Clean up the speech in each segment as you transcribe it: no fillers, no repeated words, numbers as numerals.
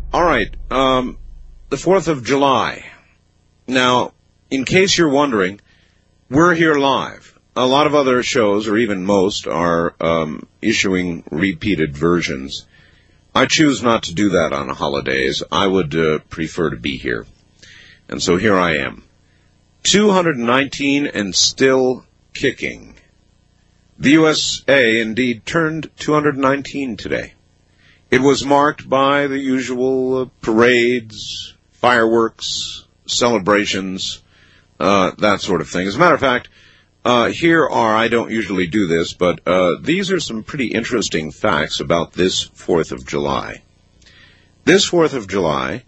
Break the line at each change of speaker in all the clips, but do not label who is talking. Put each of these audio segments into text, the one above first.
All right, the 4th of July. Now, in case you're wondering, we're here live. A lot of other shows, or even most, are issuing repeated versions. I choose not to do that on holidays. I would prefer to be here. And so here I am. 219 and still kicking. The USA indeed turned 219 today. It was marked by the usual parades, fireworks, celebrations, that sort of thing. As a matter of fact, I don't usually do this, but these are some pretty interesting facts about this 4th of July. This 4th of July,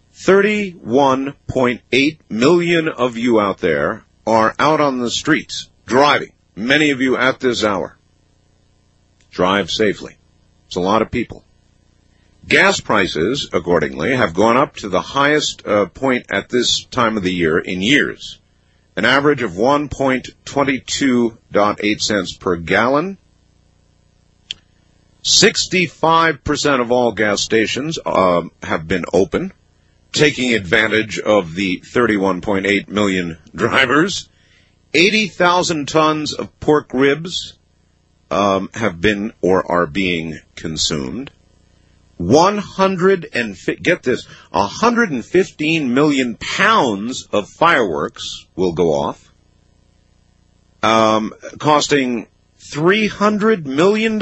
31.8 million of you out there are out on the streets, driving. Many of you at this hour. Drive safely. It's a lot of people. Gas prices, accordingly, have gone up to the highest point at this time of the year in years. An average of 1.22.8 cents per gallon. 65% of all gas stations have been open, taking advantage of the 31.8 million drivers. 80,000 tons of pork ribs have been or are being consumed. 115 million pounds of fireworks will go off, costing $300 million.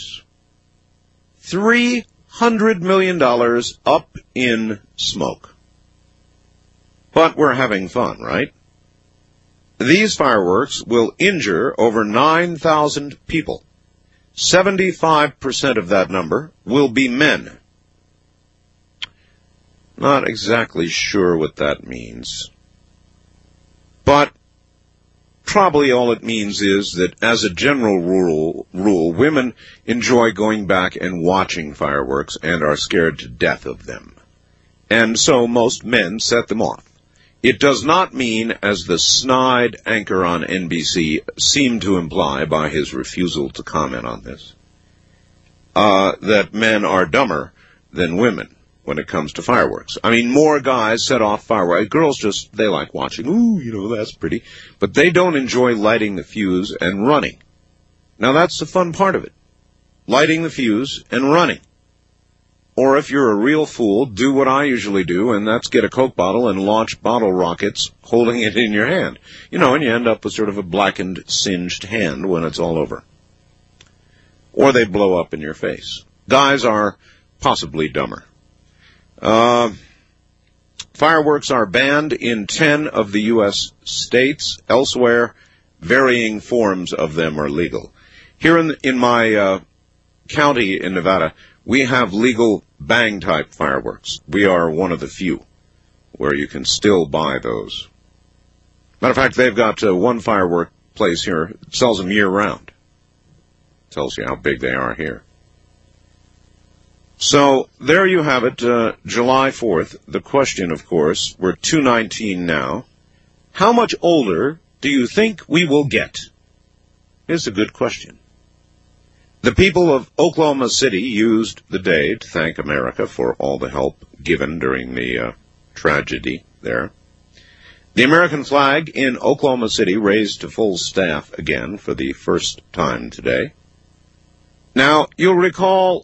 $300 million up in smoke. But we're having fun, right? These fireworks will injure over 9,000 people. 75% of that number will be men. Not exactly sure what that means. But probably all it means is that as a general rule, women enjoy going back and watching fireworks and are scared to death of them. And so most men set them off. It does not mean, as the snide anchor on NBC seemed to imply by his refusal to comment on this, that men are dumber than women when it comes to fireworks. I mean, more guys set off fireworks. Girls they like watching. Ooh, that's pretty. But they don't enjoy lighting the fuse and running. Now, that's the fun part of it. Lighting the fuse and running. Or if you're a real fool, do what I usually do, and that's get a Coke bottle and launch bottle rockets holding it in your hand. And you end up with sort of a blackened, singed hand when it's all over. Or they blow up in your face. Guys are possibly dumber. Fireworks are banned in 10 of the U.S. states. Elsewhere, varying forms of them are legal. Here in my county in Nevada, we have legal bang-type fireworks. We are one of the few where you can still buy those. Matter of fact, they've got one firework place here that sells them year-round. Tells you how big they are here. So there you have it, July 4th. The question, of course, we're 219 now. How much older do you think we will get? Here's a good question. The people of Oklahoma City used the day to thank America for all the help given during the tragedy there. The American flag in Oklahoma City raised to full staff again for the first time today. Now, you'll recall